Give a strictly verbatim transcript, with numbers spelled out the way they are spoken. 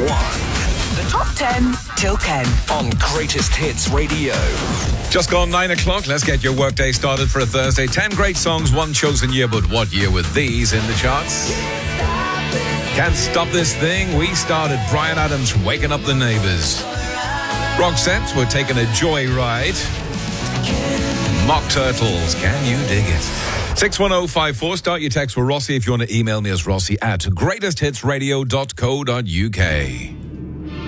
one. The top ten till ten on Greatest Hits Radio. Just gone nine o'clock. Let's get your workday started for a Thursday. Ten great songs, one chosen year, but what year with these in the charts? Can't Stop This Thing. We started Bryan Adams, Waking Up the Neighbors. Roxette, we're taking a joyride. Mock Turtles, Can You Dig It? six one oh five four, start your text with Rossi if you want to email me as Rossi at greatest hits radio dot co dot uk.